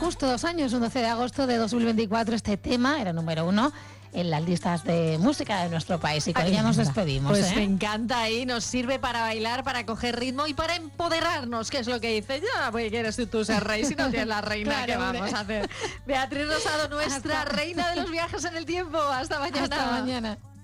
justo 2 años, un 12 de agosto de 2024, este tema era número 1 en las listas de música de nuestro país y con ella nos despedimos. Pues me encanta y nos sirve para bailar, para coger ritmo y para empoderarnos, que es lo que dice. Ya, pues quieres tú ser rey si no tienes la reina, claro, ¿qué vamos a hacer? Beatriz Rosado, nuestra reina de los viajes en el tiempo. Hasta mañana. Hasta mañana.